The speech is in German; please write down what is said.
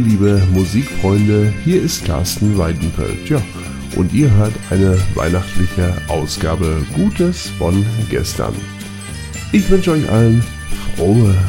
Liebe Musikfreunde, hier ist Carsten Weidenfeld. Ja, und ihr hört eine weihnachtliche Ausgabe Gutes von gestern. Ich wünsche euch allen frohe